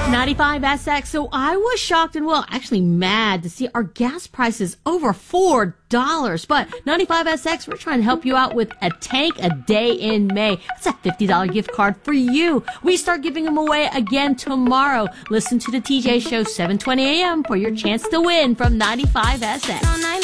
95SX. So I was shocked and, well, actually mad to see our gas prices over $4. But 95SX, we're trying to help you out with a tank a day in May. That's a $50 gift card for you. We start giving them away again tomorrow. Listen to the TJ Show, 7:20 a.m. for your chance to win from 95SX.